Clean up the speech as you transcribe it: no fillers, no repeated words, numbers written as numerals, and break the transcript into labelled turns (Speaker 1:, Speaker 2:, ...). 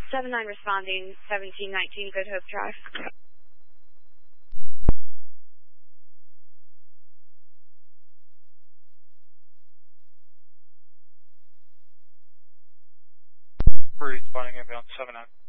Speaker 1: 7-9 responding, 1719 Good Hope Drive.
Speaker 2: Responding ambulance 7-9.